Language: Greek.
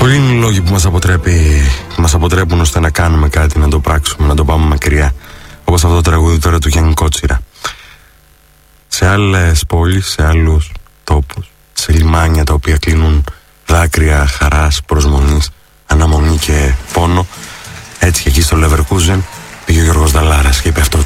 Πολλοί είναι οι λόγοι που μας αποτρέπουν ώστε να κάνουμε κάτι, να το πράξουμε, να το πάμε μακριά. Όπως αυτό το τραγούδι τώρα του Γιάννη Κότσιρα. Σε άλλες πόλεις, σε άλλους τόπους, σε λιμάνια τα οποία κλείνουν δάκρυα χαράς, προσμονής, αναμονή και πόνο, έτσι και εκεί στο Leverkusen πήγε ο Γιώργος Δαλάρας και είπε αυτό.